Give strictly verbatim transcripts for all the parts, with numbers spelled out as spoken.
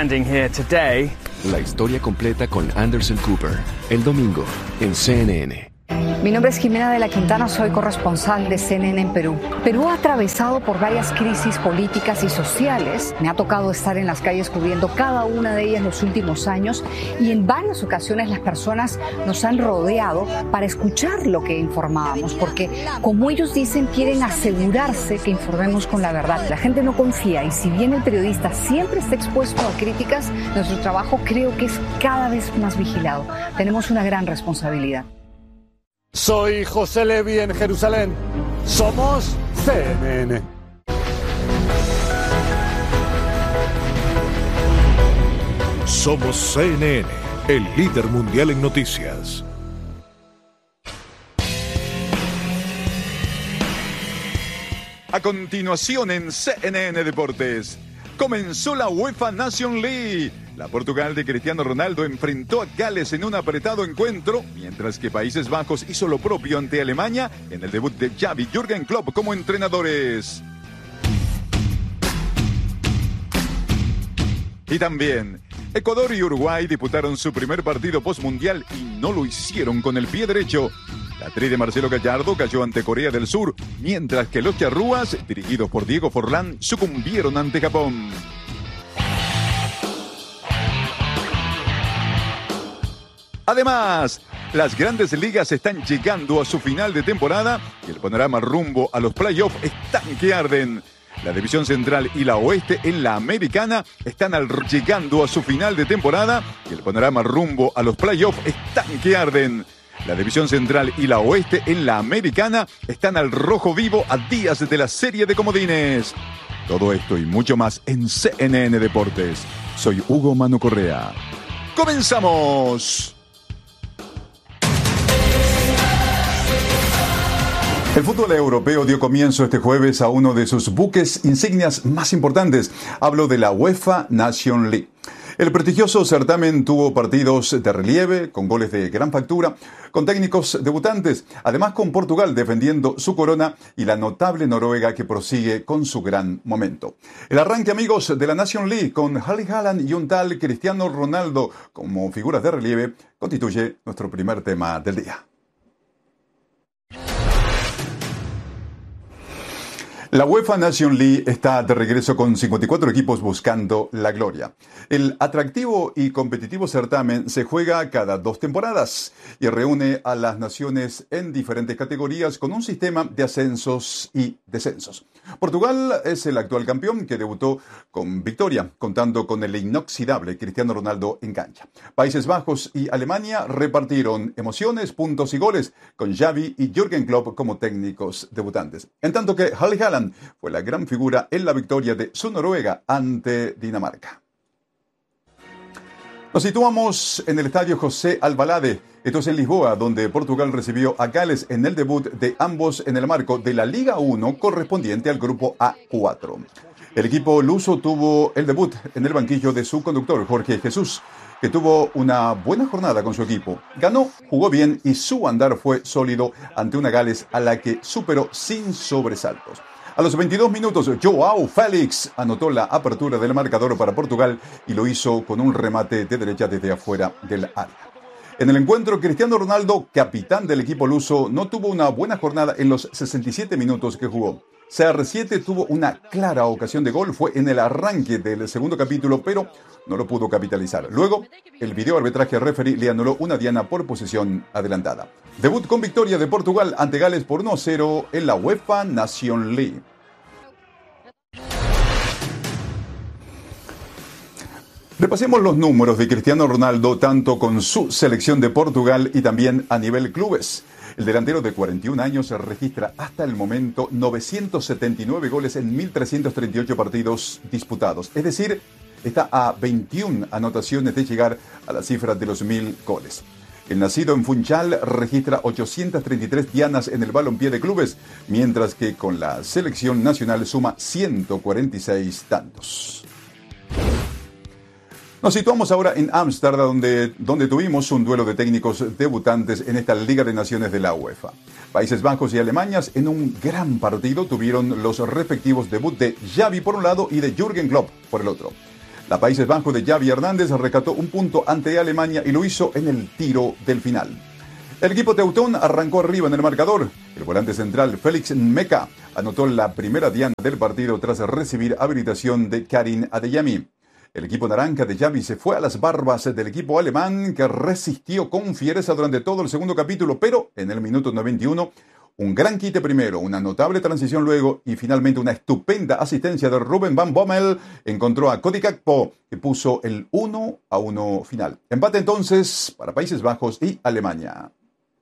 standing here today. La historia completa con Anderson Cooper, el domingo en C N N. Mi nombre es Jimena de la Quintana, soy corresponsal de C N N en Perú. Perú ha atravesado por varias crisis políticas y sociales. Me ha tocado estar en las calles cubriendo cada una de ellas los últimos años y en varias ocasiones las personas nos han rodeado para escuchar lo que informábamos, porque como ellos dicen, quieren asegurarse que informemos con la verdad. La gente no confía y si bien el periodista siempre está expuesto a críticas, nuestro trabajo creo que es cada vez más vigilado. Tenemos una gran responsabilidad. Soy José Levi en Jerusalén. Somos C N N. Somos C N N, el líder mundial en noticias. A continuación en C N N Deportes, comenzó la UEFA Nation League. La Portugal de Cristiano Ronaldo enfrentó a Gales en un apretado encuentro, mientras que Países Bajos hizo lo propio ante Alemania en el debut de Xavi y Jürgen Klopp como entrenadores. Y también, Ecuador y Uruguay disputaron su primer partido postmundial y no lo hicieron con el pie derecho. La tri de Marcelo Gallardo cayó ante Corea del Sur, mientras que los charrúas, dirigidos por Diego Forlán, sucumbieron ante Japón. Además, las grandes ligas están llegando a su final de temporada y el panorama rumbo a los playoffs están que arden. La división central y la oeste en la americana están al, llegando a su final de temporada y el panorama rumbo a los playoffs están que arden. La división central y la oeste en la americana están al rojo vivo a días de la serie de comodines. Todo esto y mucho más en C N N Deportes. Soy Hugo Manu Correa. ¡Comenzamos! El fútbol europeo dio comienzo este jueves a uno de sus buques insignias más importantes. Hablo de la UEFA Nation League. El prestigioso certamen tuvo partidos de relieve, con goles de gran factura, con técnicos debutantes, además con Portugal defendiendo su corona y la notable Noruega que prosigue con su gran momento. El arranque, amigos, de la Nation League con Erling Haaland y un tal Cristiano Ronaldo como figuras de relieve constituye nuestro primer tema del día. La UEFA Nation League está de regreso con cincuenta y cuatro equipos buscando la gloria. El atractivo y competitivo certamen se juega cada dos temporadas y reúne a las naciones en diferentes categorías con un sistema de ascensos y descensos. Portugal es el actual campeón que debutó con victoria, contando con el inoxidable Cristiano Ronaldo en cancha. Países Bajos y Alemania repartieron emociones, puntos y goles con Xavi y Jürgen Klopp como técnicos debutantes. En tanto que Erling Haaland fue la gran figura en la victoria de su Noruega ante Dinamarca. Nos situamos en el estadio José Alvalade. Esto es en Lisboa, donde Portugal recibió a Gales en el debut de ambos en el marco de la Liga uno correspondiente al grupo A cuatro. El equipo luso tuvo el debut en el banquillo de su conductor, Jorge Jesús, que tuvo una buena jornada con su equipo. Ganó, jugó bien y su andar fue sólido ante una Gales a la que superó sin sobresaltos. A los veintidós minutos, João Félix anotó la apertura del marcador para Portugal y lo hizo con un remate de derecha desde afuera del área. En el encuentro, Cristiano Ronaldo, capitán del equipo luso, no tuvo una buena jornada en los sesenta y siete minutos que jugó. C R siete tuvo una clara ocasión de gol, fue en el arranque del segundo capítulo, pero no lo pudo capitalizar. Luego, el video arbitraje referee le anuló una diana por posesión adelantada. Debut con victoria de Portugal ante Gales por uno a cero en la UEFA Nation League. Repasemos los números de Cristiano Ronaldo tanto con su selección de Portugal y también a nivel clubes. El delantero de cuarenta y un años registra hasta el momento novecientos setenta y nueve goles en mil trescientos treinta y ocho partidos disputados. Es decir, está a veintiuna anotaciones de llegar a la cifra de los mil goles. El nacido en Funchal registra ochocientas treinta y tres dianas en el balompié de clubes, mientras que con la selección nacional suma ciento cuarenta y seis tantos. Nos situamos ahora en Ámsterdam, donde, donde tuvimos un duelo de técnicos debutantes en esta Liga de Naciones de la UEFA. Países Bajos y Alemania en un gran partido tuvieron los respectivos debut de Xavi por un lado y de Jürgen Klopp por el otro. La Países Bajos de Xavi Hernández rescató un punto ante Alemania y lo hizo en el tiro del final. El equipo teutón arrancó arriba en el marcador. El volante central Félix Meca anotó la primera diana del partido tras recibir habilitación de Karim Adeyemi. El equipo naranja de Xavi se fue a las barbas del equipo alemán, que resistió con fiereza durante todo el segundo capítulo, pero en el minuto noventa y uno, un gran quite primero, una notable transición luego y finalmente una estupenda asistencia de Ruben Van Bommel encontró a Cody Gakpo, que puso el uno a uno final. Empate entonces para Países Bajos y Alemania.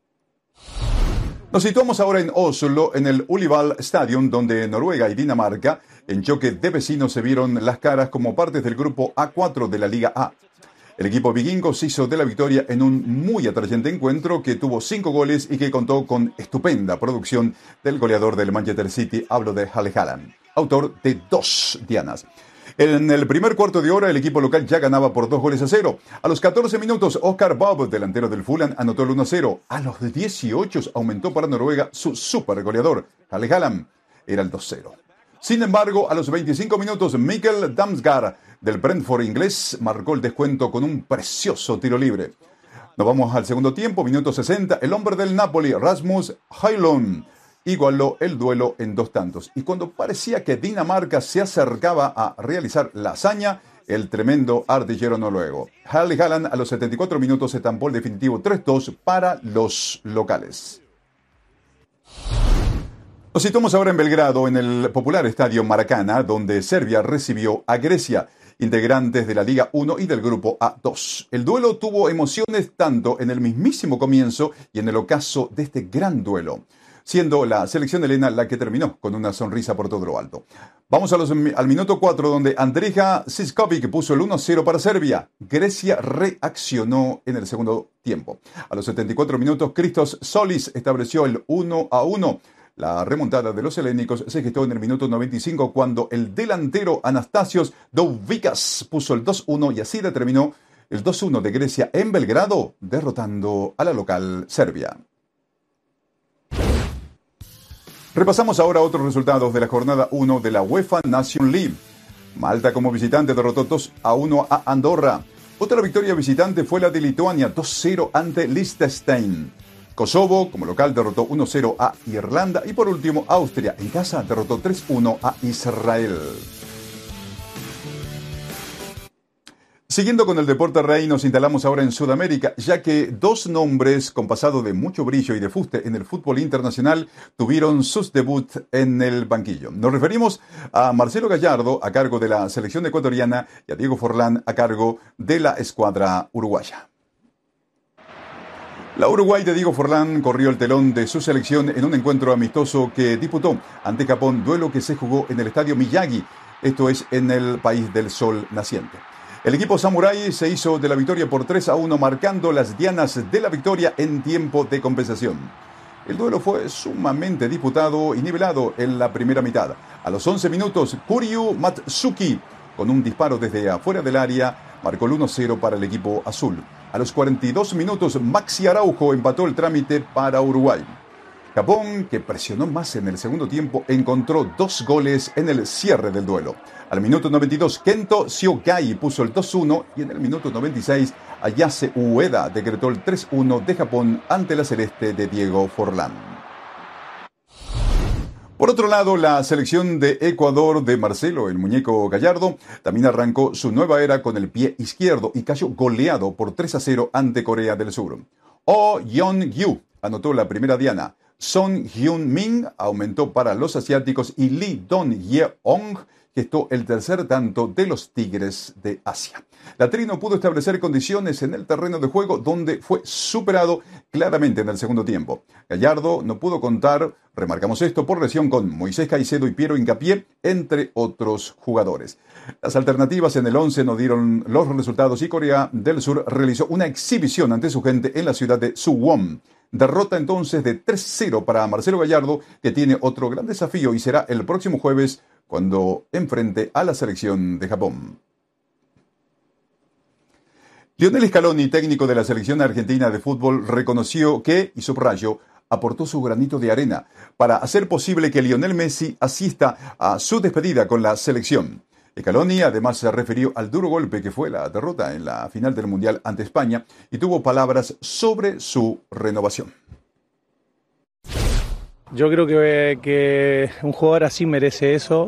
Nos situamos ahora en Oslo, en el Ullevål Stadium, donde Noruega y Dinamarca, en choque de vecinos, se vieron las caras como partes del grupo A cuatro de la Liga A. El equipo vikingo se hizo de la victoria en un muy atrayente encuentro que tuvo cinco goles y que contó con estupenda producción del goleador del Manchester City, hablo de Erling Haaland, autor de dos dianas. En el primer cuarto de hora, el equipo local ya ganaba por dos goles a cero. A los catorce minutos, Oscar Bob, delantero del Fulham, anotó el uno a cero. A los dieciocho aumentó para Noruega su super goleador, Erling Haaland. Era el dos a cero. Sin embargo, a los veinticinco minutos, Mikkel Damsgaard, del Brentford inglés, marcó el descuento con un precioso tiro libre. Nos vamos al segundo tiempo, minuto sesenta. El hombre del Napoli, Rasmus Højlund, igualó el duelo en dos tantos. Y cuando parecía que Dinamarca se acercaba a realizar la hazaña, el tremendo artillero noruego Erling Haaland a los setenta y cuatro minutos estampó el definitivo tres dos para los locales. Nos situamos ahora en Belgrado, en el popular estadio Maracana, donde Serbia recibió a Grecia, integrantes de la Liga uno y del Grupo A dos. El duelo tuvo emociones tanto en el mismísimo comienzo y en el ocaso de este gran duelo, siendo la selección helena la que terminó con una sonrisa por todo lo alto. Vamos a los, al minuto cuatro, donde Andrija Siskovic puso el uno a cero para Serbia. Grecia reaccionó en el segundo tiempo. A los setenta y cuatro minutos, Christos Solis estableció el uno a uno. La remontada de los helénicos se gestó en el minuto noventa y cinco, cuando el delantero Anastasios Douvikas puso el dos a uno y así determinó el dos a uno de Grecia en Belgrado, derrotando a la local Serbia. Repasamos ahora otros resultados de la jornada uno de la UEFA Nation League. Malta como visitante derrotó dos a uno a Andorra. Otra victoria visitante fue la de Lituania, dos a cero ante Liechtenstein. Kosovo como local derrotó uno a cero a Irlanda. Y por último, Austria en casa derrotó tres a uno a Israel. Siguiendo con el deporte rey, nos instalamos ahora en Sudamérica, ya que dos nombres con pasado de mucho brillo y de fuste en el fútbol internacional tuvieron sus debuts en el banquillo. Nos referimos a Marcelo Gallardo, a cargo de la selección ecuatoriana, y a Diego Forlán, a cargo de la escuadra uruguaya. La Uruguay de Diego Forlán corrió el telón de su selección en un encuentro amistoso que disputó ante Japón, duelo que se jugó en el estadio Miyagi, esto es en el país del sol naciente. El equipo samurái se hizo de la victoria por tres a uno, marcando las dianas de la victoria en tiempo de compensación. El duelo fue sumamente disputado y nivelado en la primera mitad. A los once minutos, Kuryu Matsuki, con un disparo desde afuera del área, marcó el uno a cero para el equipo azul. A los cuarenta y dos minutos, Maxi Araujo empató el trámite para Uruguay. Japón, que presionó más en el segundo tiempo, encontró dos goles en el cierre del duelo. Al minuto noventa y dos, Kento Shiogai puso el dos a uno y en el minuto noventa y seis, Ayase Ueda decretó el tres a uno de Japón ante la celeste de Diego Forlán. Por otro lado, la selección de Ecuador de Marcelo, el muñeco Gallardo, también arrancó su nueva era con el pie izquierdo y cayó goleado por tres a cero ante Corea del Sur. Oh Yeon-gyu anotó la primera diana. Son Hyun-min aumentó para los asiáticos y Lee Dong-yeong gestó el tercer tanto de los Tigres de Asia. La Tri no pudo establecer condiciones en el terreno de juego, donde fue superado claramente en el segundo tiempo. Gallardo no pudo contar, remarcamos esto, por lesión con Moisés Caicedo y Piero Hincapié, entre otros jugadores. Las alternativas en el once no dieron los resultados y Corea del Sur realizó una exhibición ante su gente en la ciudad de Suwon. Derrota entonces de tres a cero para Marcelo Gallardo, que tiene otro gran desafío y será el próximo jueves cuando enfrente a la selección de Japón. Lionel Scaloni, técnico de la selección argentina de fútbol, reconoció que, y subrayo, aportó su granito de arena para hacer posible que Lionel Messi asista a su despedida con la selección. Scaloni además se refirió al duro golpe que fue la derrota en la final del Mundial ante España y tuvo palabras sobre su renovación. Yo creo que, que un jugador así merece eso.